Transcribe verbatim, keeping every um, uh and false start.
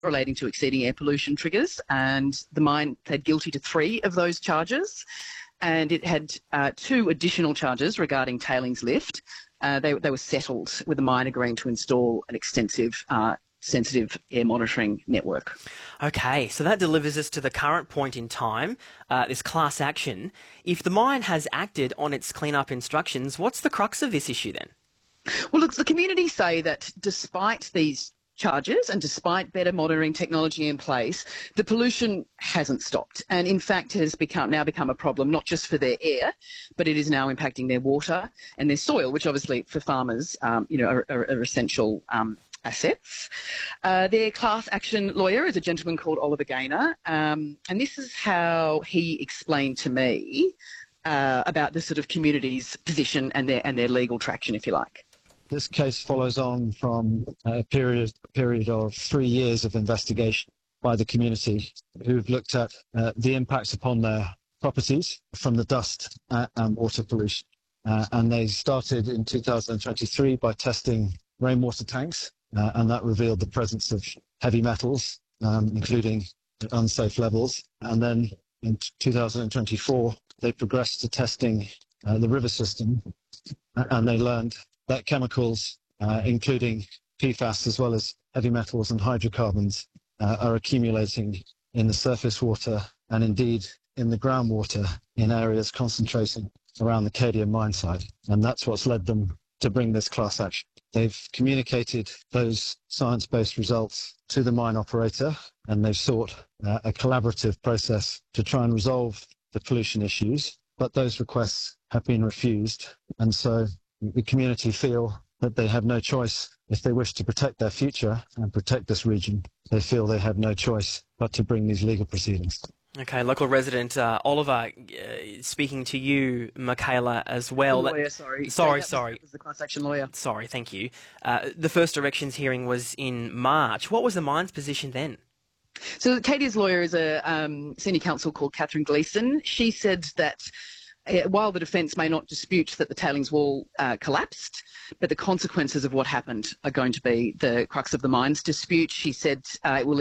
relating to exceeding air pollution triggers, and the mine pled guilty to three of those charges, and it had uh, two additional charges regarding tailings lift. Uh, they, they were settled with the mine agreeing to install an extensive uh, sensitive air monitoring network. Okay, so that delivers us to the current point in time, uh, this class action. If the mine has acted on its clean-up instructions, what's the crux of this issue then? Well, look, the community say that despite these charges and despite better monitoring technology in place, the pollution hasn't stopped, and in fact has become now become a problem not just for their air, but it is now impacting their water and their soil, which obviously for farmers, um, you know, are, are, are essential um, assets. Uh, their class action lawyer is a gentleman called Oliver Gaynor, um, and this is how he explained to me uh, about the sort of community's position and their and their legal traction, if you like. This case follows on from a period, a period of three years of investigation by the community, who've looked at uh, the impacts upon their properties from the dust uh, and water pollution. Uh, and they started in two thousand twenty-three by testing rainwater tanks, uh, and that revealed the presence of heavy metals, um, including unsafe levels. And then in two thousand twenty-four, they progressed to testing uh, the river system, and they learned that chemicals, uh, including P FAS as well as heavy metals and hydrocarbons, uh, are accumulating in the surface water and indeed in the groundwater in areas concentrating around the Cadia mine site. And that's what's led them to bring this class action. They've communicated those science-based results to the mine operator, and they've sought uh, a collaborative process to try and resolve the pollution issues, but those requests have been refused. And so the community feel that they have no choice. If they wish to protect their future and protect this region, they feel they have no choice but to bring these legal proceedings. Okay, local resident uh, Oliver, uh, speaking to you, Michaela, as well. The lawyer, sorry. Sorry, that sorry. Was, that was the class action lawyer. Sorry, thank you. Uh, the first erections hearing was in March. What was the mine's position then? So Cadia's lawyer is a um, senior counsel called Catherine Gleeson. She said that Uh, while the defence may not dispute that the tailings wall uh, collapsed, but the consequences of what happened are going to be the crux of the mine's dispute. She said uh, it will